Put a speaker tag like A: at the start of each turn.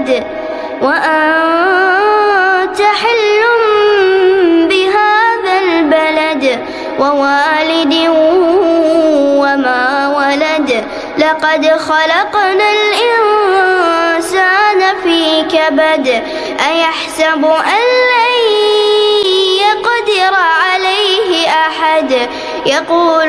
A: وأنت حل بهذا البلد ووالد وما ولد لقد خلقنا الإنسان في كبد أيحسب أن لن يقدر عليه أحد يقول